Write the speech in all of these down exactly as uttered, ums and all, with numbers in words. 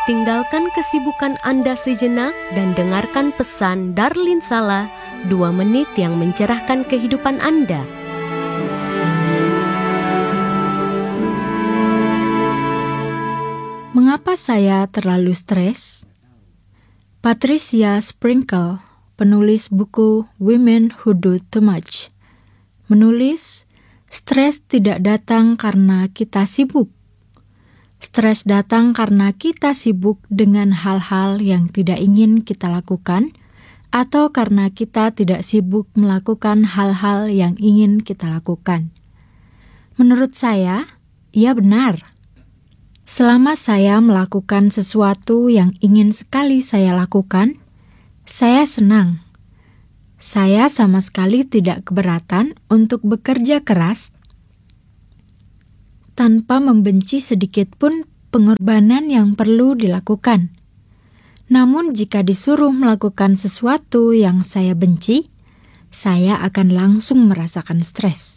tinggalkan kesibukan Anda sejenak dan dengarkan pesan Darlin Sala, dua menit yang mencerahkan kehidupan Anda. Mengapa saya terlalu stres? Patricia Sprinkle, penulis buku Women Who Do Too Much, menulis, stres tidak datang karena kita sibuk. Stres datang karena kita sibuk dengan hal-hal yang tidak ingin kita lakukan, atau karena kita tidak sibuk melakukan hal-hal yang ingin kita lakukan. Menurut saya, ia benar. Selama saya melakukan sesuatu yang ingin sekali saya lakukan, saya senang. Saya sama sekali tidak keberatan untuk bekerja keras tanpa membenci sedikit pun pengorbanan yang perlu dilakukan. Namun jika disuruh melakukan sesuatu yang saya benci, saya akan langsung merasakan stres.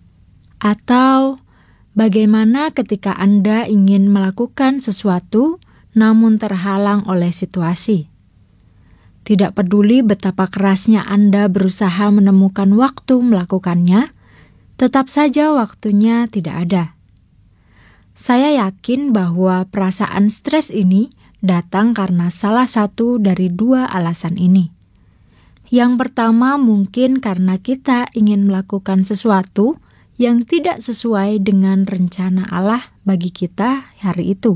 Atau bagaimana ketika Anda ingin melakukan sesuatu namun terhalang oleh situasi? Tidak peduli betapa kerasnya Anda berusaha menemukan waktu melakukannya, tetap saja waktunya tidak ada. Saya yakin bahwa perasaan stres ini datang karena salah satu dari dua alasan ini. Yang pertama mungkin karena kita ingin melakukan sesuatu yang tidak sesuai dengan rencana Allah bagi kita hari itu.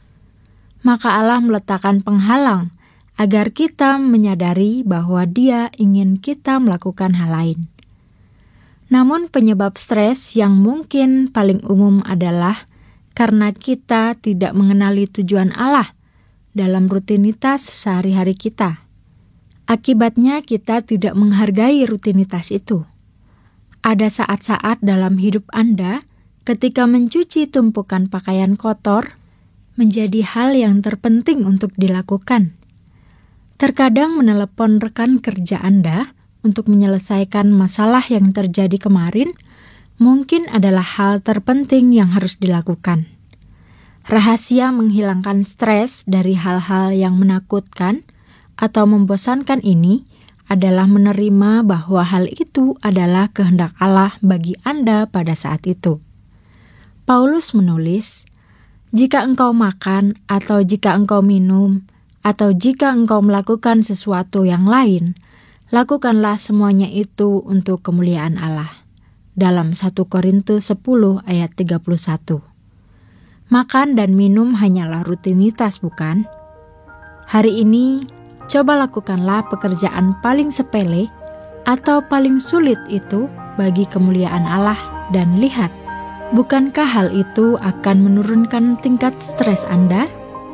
Maka Allah meletakkan penghalang agar kita menyadari bahwa Dia ingin kita melakukan hal lain. Namun penyebab stres yang mungkin paling umum adalah karena kita tidak mengenali tujuan Allah dalam rutinitas sehari-hari kita. Akibatnya kita tidak menghargai rutinitas itu. Ada saat-saat dalam hidup Anda ketika mencuci tumpukan pakaian kotor menjadi hal yang terpenting untuk dilakukan. Terkadang menelepon rekan kerja Anda untuk menyelesaikan masalah yang terjadi kemarin mungkin adalah hal terpenting yang harus dilakukan. Rahasia menghilangkan stres dari hal-hal yang menakutkan atau membosankan ini adalah menerima bahwa hal itu adalah kehendak Allah bagi Anda pada saat itu. Paulus menulis, "Jika engkau makan atau jika engkau minum, atau jika engkau melakukan sesuatu yang lain, lakukanlah semuanya itu untuk kemuliaan Allah." Dalam satu Korintus sepuluh ayat tiga puluh satu. Makan dan minum hanyalah rutinitas, bukan? Hari ini, coba lakukanlah pekerjaan paling sepele atau paling sulit itu bagi kemuliaan Allah dan lihat, bukankah hal itu akan menurunkan tingkat stres Anda?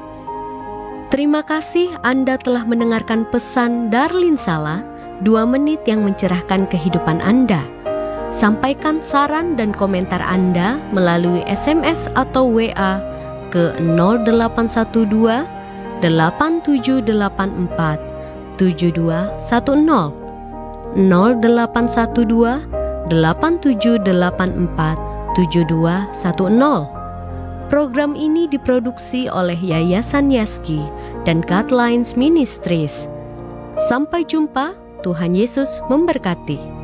Terima kasih Anda telah mendengarkan pesan Darlin Sala, dua menit yang mencerahkan kehidupan Anda. Sampaikan saran dan komentar Anda melalui S M S atau W A ke nol delapan satu dua delapan tujuh delapan empat tujuh dua satu nol nol delapan satu dua delapan tujuh delapan empat tujuh dua satu nol. Program ini diproduksi oleh Yayasan Yaski dan Godlines Ministries. Sampai jumpa, Tuhan Yesus memberkati.